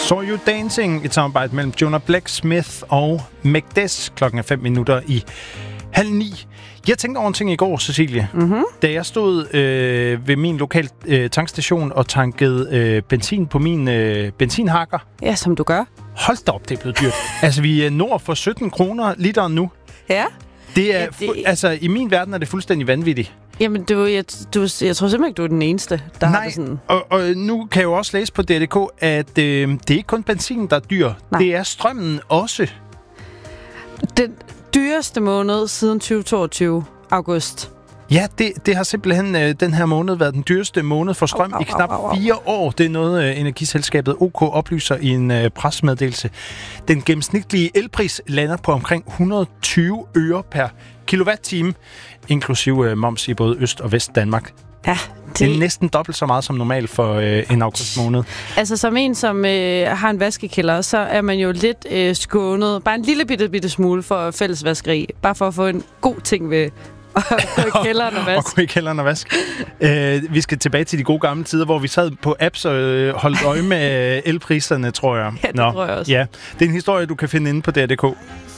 Saw You Dancing, et samarbejde mellem Jonah Blacksmith og Magdes. Klokken er 8:05. Jeg tænkte over en ting i går, Cecilie. Mm-hmm. Da jeg stod ved min lokale tankstation og tankede benzin på min benzinhakker. Ja, som du gør. Hold da op, det er blevet dyrt. Altså, vi er nord for 17 kroner literen nu. Ja. Det er altså, i min verden er det fuldstændig vanvittigt. Jamen, jeg tror simpelthen ikke, du er den eneste, der har det sådan. Og nu kan jeg jo også læse på DRDK, at det er ikke kun benzin, der er dyr. Nej. Det er strømmen også. Den dyreste måned siden 2022, august. Ja, det har simpelthen den her måned været den dyreste måned for strøm i knap 4 år. Det er noget, energiselskabet OK oplyser i en pressemeddelelse. Den gennemsnitlige elpris lander på omkring 120 øre per kilowatt-time, inklusive moms i både Øst- og Vest-Danmark. Ja, det er næsten dobbelt så meget som normalt for en august måned. Altså som en, som har en vaskekælder, så er man jo lidt skånet. Bare en lille bitte smule for fællesvaskeri. Bare for at få en god ting ved at gå i kælderen og vaske. Og gå i kælderen og vaske. Vi skal tilbage til de gode gamle tider, hvor vi sad på apps og holdt øje med elpriserne, tror jeg. Ja, det tror jeg også. Ja. Det er en historie, du kan finde inde på DRDK.